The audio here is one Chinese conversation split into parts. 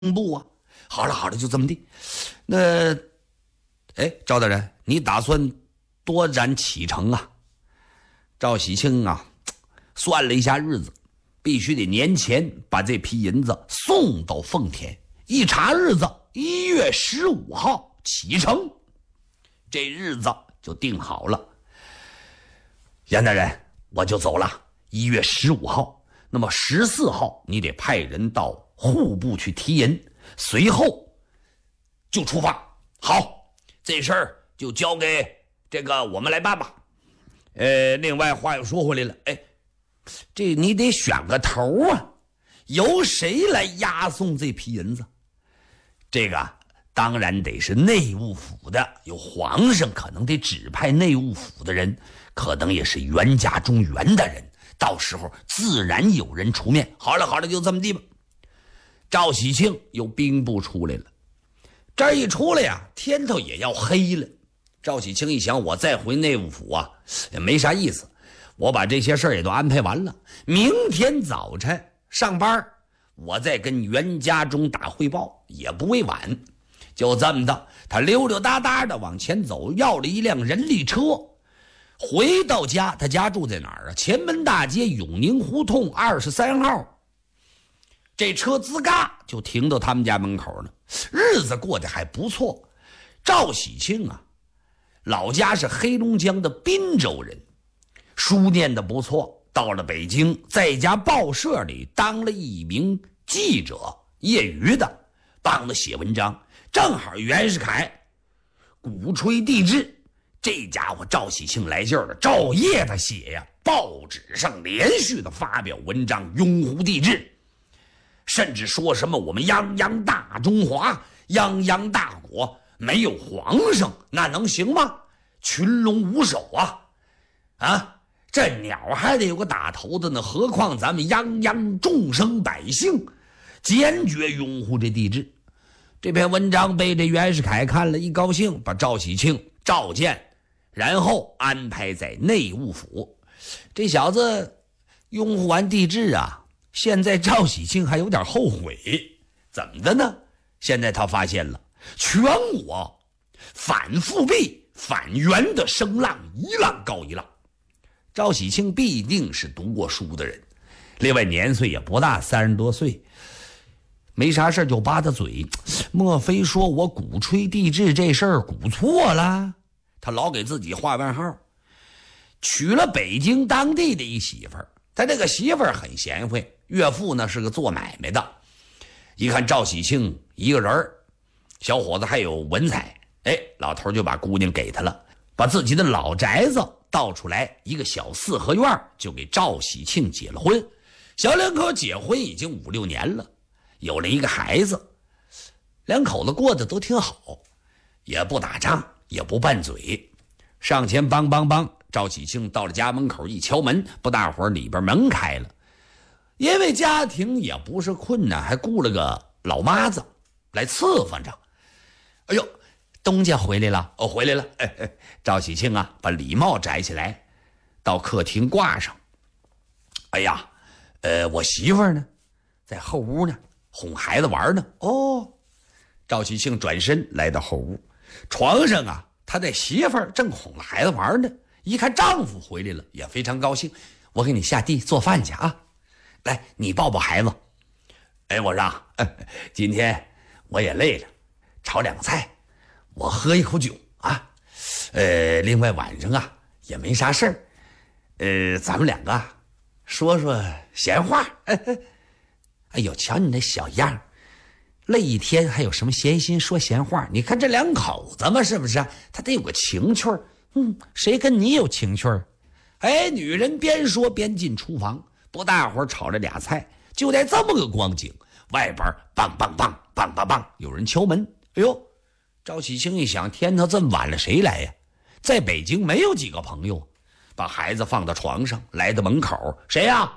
部啊。好了好了，就这么地。那，赵大人，你打算多展启程啊？赵喜庆啊，算了一下日子，必须得年前把这批银子送到奉天。一查日子，1月15号启程，这日子就定好了。严大人，我就走了。1月15号，那么14号你得派人到户部去提银，随后就出发。好，这事儿就交给这个我们来办吧。另外话又说回来了，这你得选个头啊，由谁来押送这批银子？这个当然得是内务府的，有皇上可能得指派内务府的人，可能也是袁家中袁的人，到时候自然有人出面。好了好了，就这么地吧。赵喜庆有兵部出来了，这一出来呀，天头也要黑了。赵喜庆一想，我再回内务府啊，也没啥意思。我把这些事儿也都安排完了，明天早晨上班，我再跟袁家中打汇报，也不为晚。就这么的，他溜溜达达的往前走，要了一辆人力车。回到家，他家住在哪儿啊？前门大街永宁胡同23号。这车吱嘎就停到他们家门口了。日子过得还不错。赵喜庆啊，老家是黑龙江的滨州人，书念得不错。到了北京，在家报社里当了一名记者，业余的，帮着写文章。正好袁世凯鼓吹帝制，这家伙赵喜庆来劲儿了，照夜的写呀，报纸上连续的发表文章，拥护帝制，甚至说什么我们泱泱大中华，泱泱大国，没有皇上那能行吗？群龙无首啊！这鸟还得有个打头的呢，何况咱们泱泱众生百姓，坚决拥护这帝制。这篇文章被这袁世凯看了，一高兴，把赵喜庆召见，然后安排在内务府。这小子拥护完帝制啊，现在赵喜庆还有点后悔。怎么的呢？现在他发现了全国反复辟反袁的声浪一浪高一浪。赵喜庆必定是读过书的人，另外年岁也不大，30多岁，没啥事就扒他嘴。莫非说我鼓吹帝制这事儿鼓错了？他老给自己画问号。娶了北京当地的一媳妇儿，他这个媳妇儿很贤惠，岳父呢是个做买卖的。一看赵喜庆一个人，小伙子还有文采，老头就把姑娘给他了，把自己的老宅子倒出来一个小4合院，就给赵喜庆结了婚。小两口结婚已经5、6年了，有了一个孩子，两口子过得都挺好，也不打仗，也不拌嘴，上前帮。赵喜庆到了家门口一敲门，不大会儿里边门开了，因为家庭也不是困难，还雇了个老妈子来伺候着。哎呦，东家回来了。回来了。赵喜庆啊，把礼帽摘起来，到客厅挂上。哎呀，我媳妇儿呢，在后屋呢，哄孩子玩呢。赵喜庆转身来到后屋，床上啊，他的媳妇儿正哄着孩子玩呢。一看丈夫回来了，也非常高兴。我给你下地做饭去啊，来，你抱抱孩子。我说今天我也累了，炒2个菜，我喝一口酒啊。另外晚上啊也没啥事儿，咱们2个说说闲话。哎呦，瞧你那小样，累一天还有什么闲心说闲话？你看这两口子嘛，是不是？他得有个情趣儿。谁跟你有情趣儿？女人边说边进厨房，不大会儿炒了2菜，就在这么个光景，外边梆，有人敲门。赵喜庆一想，天他这么晚了，谁来呀？在北京没有几个朋友，把孩子放到床上，来到门口，谁呀？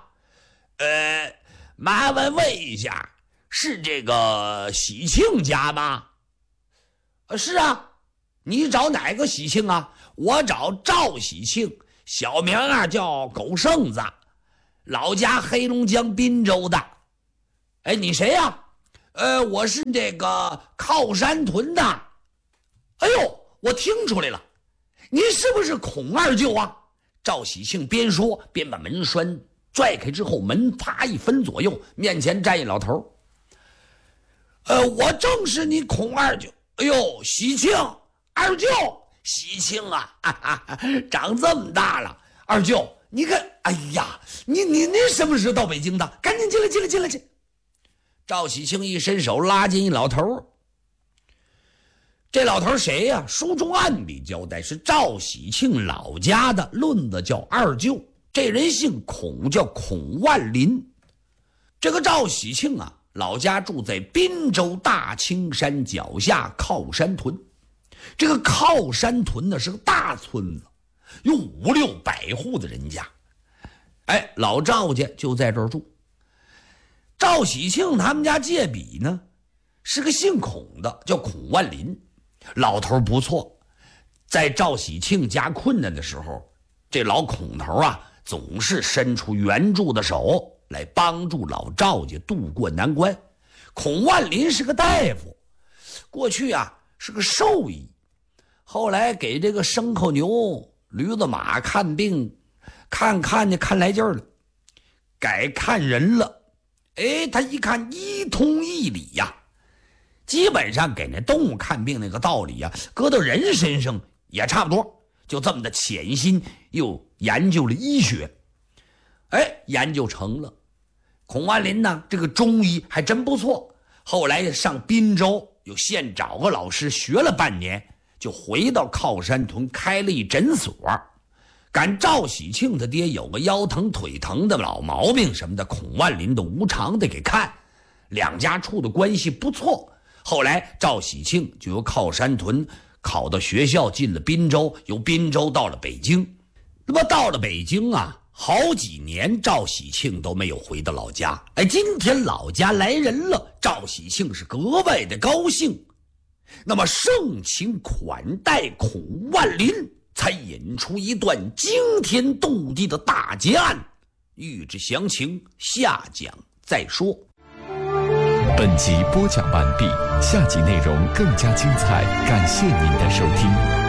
麻烦问一下，是这个喜庆家吗？是啊。你找哪个喜庆啊？我找赵喜庆，小名啊叫狗剩子，老家黑龙江滨州的。你谁呀？ 我是这个靠山屯的。哎呦，我听出来了，您是不是孔二舅啊？赵喜庆边说边把门栓拽开之后，门啪一分左右，面前站一老头。我正是你孔二舅。哎呦，喜庆二舅，喜庆啊，长这么大了。二舅，你看，哎呀，您什么时候到北京的？赶紧进来。赵喜庆一伸手拉进一老头。这老头谁呀？书中暗笔交代是赵喜庆老家的，论的叫二舅。这人姓孔，叫孔万林。这个赵喜庆啊，老家住在滨州大青山脚下靠山屯。这个靠山屯呢是个大村子，有500-600户的人家。老赵家就在这儿住。赵喜庆他们家借笔呢是个姓孔的，叫孔万林。老头不错，在赵喜庆家困难的时候，这老孔头啊总是伸出援助的手来帮助老赵家渡过难关。孔万林是个大夫，过去啊是个兽医，后来给这个牲口牛、驴子马看病，看来劲儿了，改看人了。他一看一通一理呀，基本上给那动物看病那个道理呀，搁到人身上也差不多。就这么的潜心又研究了医学，研究成了。孔万林呢，这个中医还真不错。后来上滨州又现找个老师学了半年，就回到靠山屯开了一诊所。赶赵喜庆他爹有个腰疼腿疼的老毛病什么的，孔万林都无偿的给看，两家处的关系不错。后来赵喜庆就由靠山屯考到学校，进了滨州，由滨州到了北京。那么到了北京啊，好几年赵喜庆都没有回到老家。今天老家来人了，赵喜庆是格外的高兴。那么盛情款待孔万林，才引出一段惊天动地的大劫案。欲知详情，下讲再说。 本集播讲完毕，下集内容更加精彩，感谢您的收听。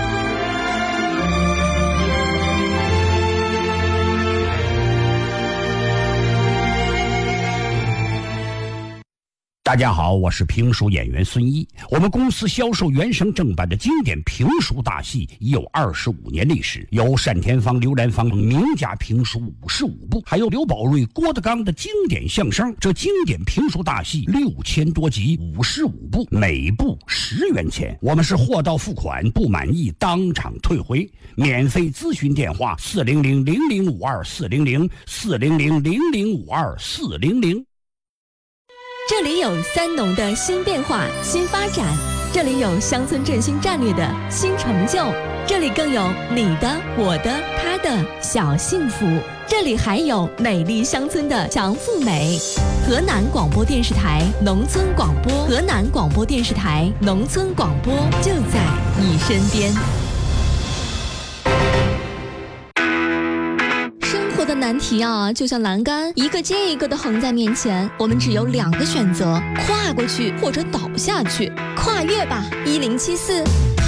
大家好，我是评书演员孙一。我们公司销售原声正版的经典评书大戏已有25年历史，有单田芳、刘兰芳名家评书55部，还有刘宝瑞、郭德纲的经典相声。这经典评书大戏6000多集，55部，每部10元钱。我们是货到付款，不满意当场退回。免费咨询电话400-0052-400，400-0052-400。 这里有三农的新变化、新发展，这里有乡村振兴战略的新成就，这里更有你的、我的、他的小幸福，这里还有美丽乡村的强富美。河南广播电视台农村广播，河南广播电视台农村广播就在你身边。的难题啊，就像栏杆一个接一个的横在面前，我们只有2个选择：跨过去或者倒下去。跨越吧，1074。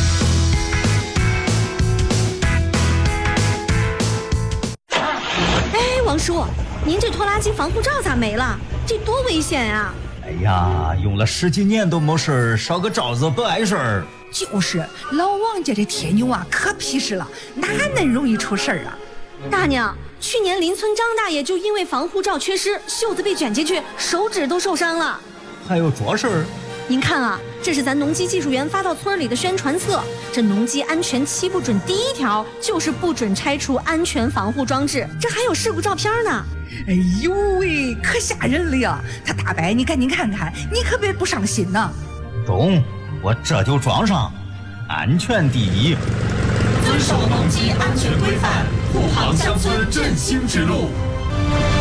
王叔，您这拖拉机防护罩咋没了？这多危险啊！ 哎呀，用了10几年都没事，烧个罩子不碍事儿。 就是老王家这铁牛啊，可皮实了，哪能容易出事儿啊？ 大娘，去年邻村张大爷就因为防护罩缺失，袖子被卷进去，手指都受伤了。 还有这事儿？ 您看啊，这是咱农机技术员发到村里的宣传册。这农机安全7不准，第1条就是不准拆除安全防护装置，这还有事故照片呢。 哎呦喂，可吓人了呀！他大伯，你赶紧看看，你可别不上心呐。 懂，我这就装上。安全第一， 遵守农机安全规范，护航乡村振兴之路。